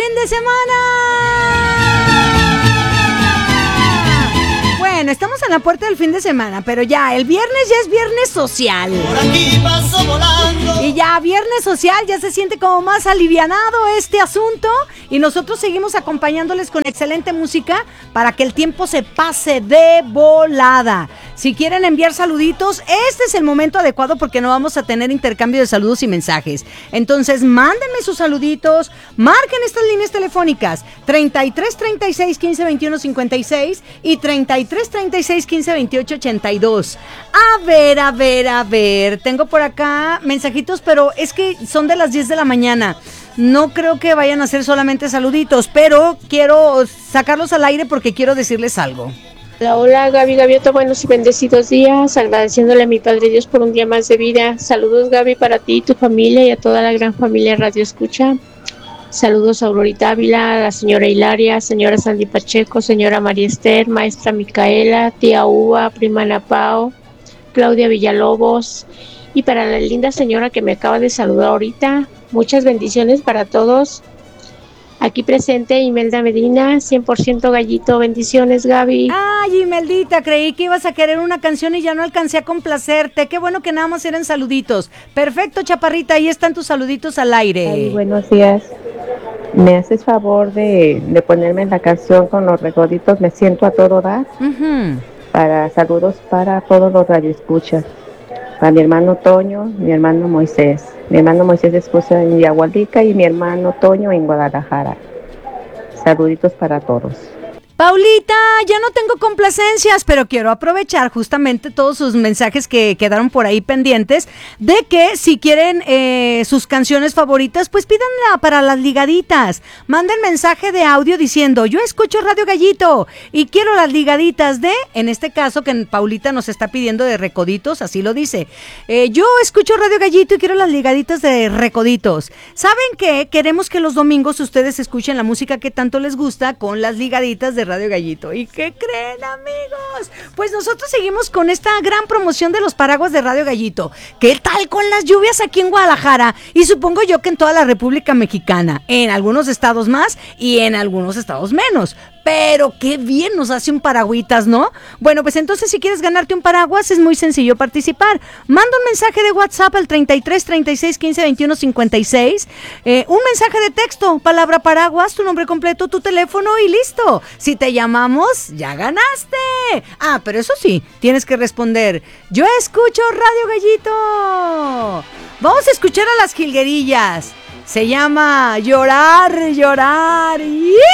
de semana. Bueno, estamos en la puerta del fin de semana, pero ya, el viernes ya es viernes social. Por aquí paso volando. Y ya, viernes social, ya se siente como más alivianado este asunto. Y nosotros seguimos acompañándoles con excelente música para que el tiempo se pase de volada. Si quieren enviar saluditos, este es el momento adecuado porque no vamos a tener intercambio de saludos y mensajes. Entonces, mándenme sus saluditos, marquen estas líneas telefónicas 33 36 15 21 56 y 33 36 15 28 82. A ver, tengo por acá mensajitos, pero es que son de las 10 de la mañana. No creo que vayan a ser solamente saluditos, pero quiero sacarlos al aire porque quiero decirles algo. Hola Gaby Gavioto, buenos y bendecidos días, agradeciéndole a mi Padre Dios por un día más de vida. Saludos Gaby para ti y tu familia y a toda la gran familia Radio Escucha. Saludos a Aurorita Ávila, a la señora Hilaria, señora Sandy Pacheco, señora María Esther, maestra Micaela, tía Uva, prima Ana Pao, Claudia Villalobos y para la linda señora que me acaba de saludar ahorita. Muchas bendiciones para todos. Aquí presente Imelda Medina, 100% gallito. Bendiciones, Gaby. Ay, Imeldita, creí que ibas a querer una canción y ya no alcancé a complacerte. Qué bueno que nada más eran saluditos. Perfecto, chaparrita, ahí están tus saluditos al aire. Ay, buenos días. ¿Me haces favor de ponerme la canción con los recoditos? Me siento a todo dar. Para saludos para todos los radioescuchas. Para mi hermano Toño, mi hermano Moisés. Mi hermano Moisés esposa en Yagualica y mi hermano Toño en Guadalajara. Saluditos para todos. Paulita, ya no tengo complacencias, pero quiero aprovechar justamente todos sus mensajes que quedaron por ahí pendientes, de que si quieren sus canciones favoritas, pues pídanla para las ligaditas. Manden mensaje de audio diciendo, yo escucho Radio Gallito y quiero las ligaditas de, en este caso que Paulita nos está pidiendo de recoditos, así lo dice. Yo escucho Radio Gallito y quiero las ligaditas de recoditos. ¿Saben qué? Queremos que los domingos ustedes escuchen la música que tanto les gusta con las ligaditas de Radio Gallito. ¿Y qué creen, amigos? Pues nosotros seguimos con esta gran promoción de los paraguas de Radio Gallito. ¿Qué tal con las lluvias aquí en Guadalajara? Y supongo yo que en toda la República Mexicana, en algunos estados más y en algunos estados menos. Pero qué bien nos hace un paragüitas, ¿no? Bueno, pues entonces si quieres ganarte un paraguas es muy sencillo participar. Manda un mensaje de WhatsApp al 33 36 15 21 56. Un mensaje de texto, palabra paraguas, tu nombre completo, tu teléfono y listo. Si te llamamos, ya ganaste. Ah, pero eso sí, tienes que responder, yo escucho Radio Gallito. Vamos a escuchar a las jilguerillas. Se llama Llorar, Llorar. ¡Yujú!